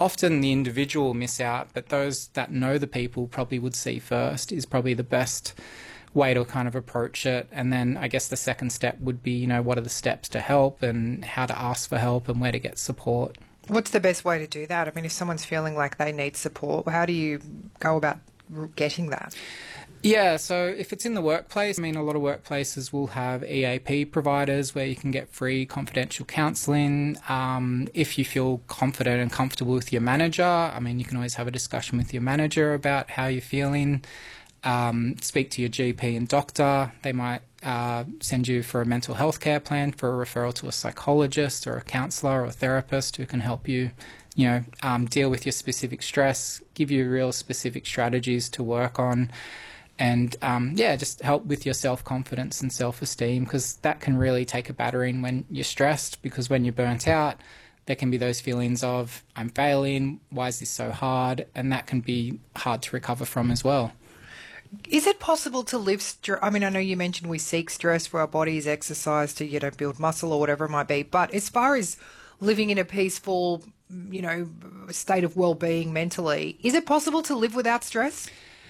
often the individual miss out, but those that know the people probably would see first is probably the best way to kind of approach it. And then I guess the second step would be, you know, what are the steps to help and how to ask for help and where to get support. What's the best way to do that? I mean, if someone's feeling like they need support, how do you go about getting that? Yeah, so if it's in the workplace, I mean, a lot of workplaces will have EAP providers where you can get free confidential counselling. If you feel confident and comfortable with your manager, I mean, you can always have a discussion with your manager about how you're feeling. Speak to your GP and doctor. They might send you for a mental health care plan, for a referral to a psychologist or a counsellor or a therapist who can help you, you know, deal with your specific stress, give you real specific strategies to work on. And, just help with your self-confidence and self-esteem, because that can really take a battering when you're stressed, because when you're burnt out, there can be those feelings of, I'm failing, why is this so hard? And that can be hard to recover from as well. Is it possible to live I mean, I know you mentioned we seek stress for our bodies, exercise to, you know, build muscle or whatever it might be. But as far as living in a peaceful, you know, state of well-being mentally, is it possible to live without stress?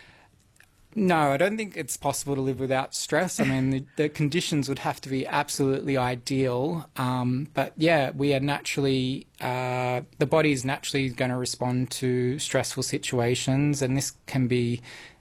No, I don't think it's possible to live without stress. I mean, the conditions would have to be absolutely ideal. But yeah, we are naturally, the body is naturally going to respond to stressful situations, and this can be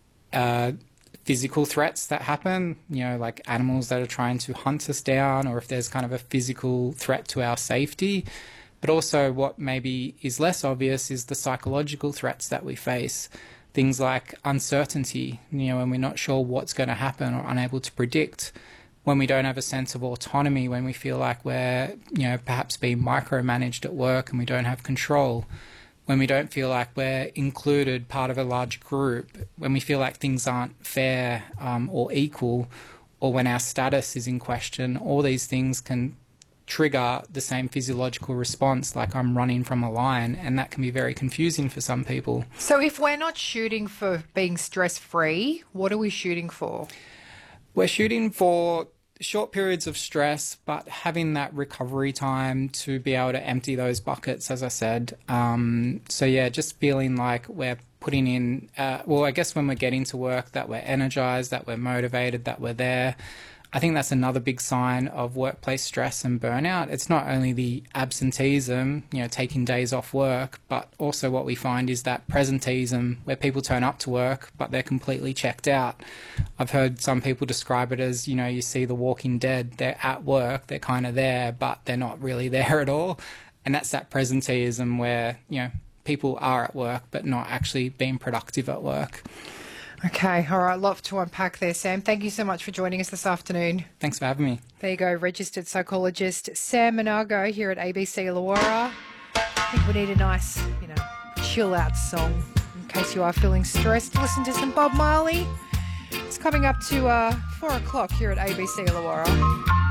physical threats that happen, you know, like animals that are trying to hunt us down, or if there's kind of a physical threat to our safety. But also what maybe is less obvious is the psychological threats that we face. Things like uncertainty, you know, when we're not sure what's going to happen or unable to predict, when we don't have a sense of autonomy, when we feel like we're, you know, perhaps being micromanaged at work and we don't have control, when we don't feel like we're included, part of a large group, when we feel like things aren't fair or equal, or when our status is in question. All these things can trigger the same physiological response, like I'm running from a lion, and that can be very confusing for some people. So if we're not shooting for being stress-free, what are we shooting for? We're shooting for short periods of stress, but having that recovery time to be able to empty those buckets, as I said. So yeah, just feeling like we're putting in, I guess when we're getting to work, that we're energized, that we're motivated, that we're there. I think that's another big sign of workplace stress and burnout. It's not only the absenteeism, you know, taking days off work, but also what we find is that presenteeism, where people turn up to work, but they're completely checked out. I've heard some people describe it as, you know, you see The Walking Dead, they're at work, they're kind of there, but they're not really there at all. And that's that presenteeism where, you know, people are at work, but not actually being productive at work. Okay, all right, lot to unpack there, Sam. Thank you so much for joining us this afternoon. Thanks for having me. There you go, registered psychologist Sam Menargo here at ABC Illawarra. I think we need a nice, you know, chill-out song in case you are feeling stressed. Listen to some Bob Marley. It's coming up to 4 o'clock here at ABC Illawarra.